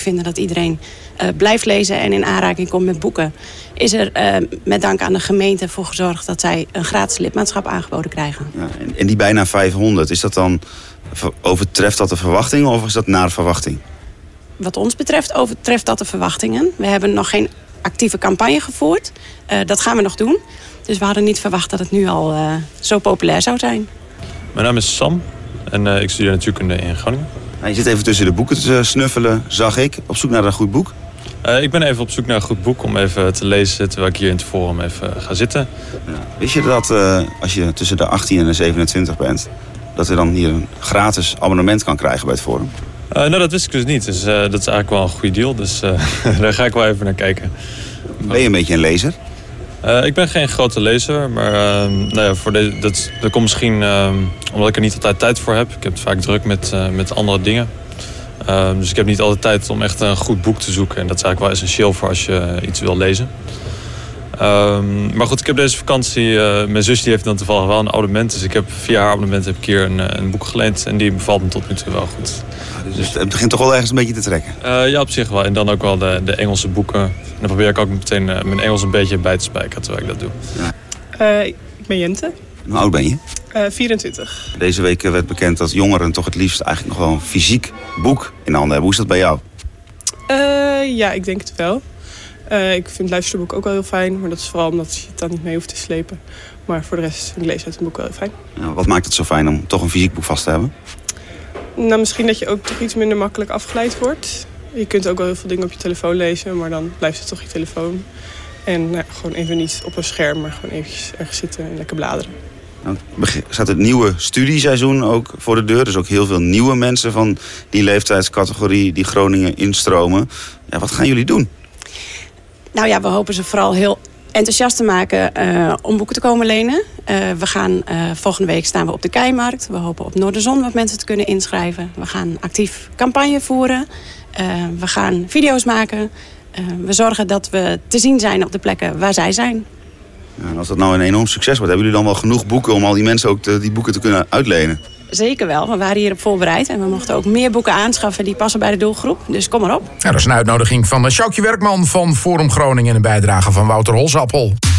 vinden dat iedereen blijft lezen en in aanraking komt met boeken, is er met dank aan de gemeente voor gezorgd dat zij een gratis lidmaatschap aangeboden krijgen. Ja, en die bijna 500, is dat dan, overtreft dat de verwachtingen of is dat naar verwachting? Wat ons betreft overtreft dat de verwachtingen. We hebben nog geen actieve campagne gevoerd. Dat gaan we nog doen. Dus we hadden niet verwacht dat het nu al zo populair zou zijn. Mijn naam is Sam en ik studeer natuurkunde in Groningen. Je zit even tussen de boeken te snuffelen, zag ik. Op zoek naar een goed boek. Ik ben even op zoek naar een goed boek om even te lezen terwijl ik hier in het forum even ga zitten. Ja. Wist je dat als je tussen de 18 en de 27 bent, dat je dan hier een gratis abonnement kan krijgen bij het forum? Nou, dat wist ik dus niet. Dus dat is eigenlijk wel een goede deal. Dus daar ga ik wel even naar kijken. Ben je een beetje een lezer? Ik ben geen grote lezer, maar dat komt misschien omdat ik er niet altijd tijd voor heb. Ik heb het vaak druk met andere dingen. Dus ik heb niet altijd tijd om echt een goed boek te zoeken. En dat is eigenlijk wel essentieel voor als je iets wil lezen. Maar goed, ik heb deze vakantie... mijn zus die heeft dan toevallig wel een abonnement. Dus ik heb via haar abonnement heb ik hier een boek geleend. En die bevalt me tot nu toe wel goed. Dus het begint toch wel ergens een beetje te trekken? Ja, op zich wel. En dan ook wel de Engelse boeken. En dan probeer ik ook meteen mijn Engels een beetje bij te spijkeren terwijl ik dat doe. Ja. Ik ben Jente. Hoe oud ben je? 24. Deze week werd bekend dat jongeren toch het liefst eigenlijk nog wel een fysiek boek in handen hebben. Hoe is dat bij jou? Ja, ik denk het wel. Ik vind luisterboek ook wel heel fijn. Maar dat is vooral omdat je het dan niet mee hoeft te slepen. Maar voor de rest vind ik lezen uit een boek wel heel fijn. Ja, wat maakt het zo fijn om toch een fysiek boek vast te hebben? Nou, misschien dat je ook toch iets minder makkelijk afgeleid wordt. Je kunt ook wel heel veel dingen op je telefoon lezen. Maar dan blijft het toch je telefoon. En gewoon even niet op een scherm. Maar gewoon eventjes ergens zitten en lekker bladeren. Nou, staat het nieuwe studieseizoen ook voor de deur. Dus ook heel veel nieuwe mensen van die leeftijdscategorie die Groningen instromen. Ja, wat gaan jullie doen? Nou ja, we hopen ze vooral heel enthousiast te maken om boeken te komen lenen. We gaan volgende week staan we op de Keimarkt. We hopen op Noorderzon wat mensen te kunnen inschrijven. We gaan actief campagne voeren. We gaan video's maken. We zorgen dat we te zien zijn op de plekken waar zij zijn. Ja, en als dat nou een enorm succes wordt, hebben jullie dan wel genoeg boeken om al die mensen ook die boeken te kunnen uitlenen? Zeker wel. We waren hierop voorbereid. En we mochten ook meer boeken aanschaffen die passen bij de doelgroep. Dus kom maar op. Ja, dat is een uitnodiging van Sjoukje Werkman van Forum Groningen en een bijdrage van Wouter Holsappel.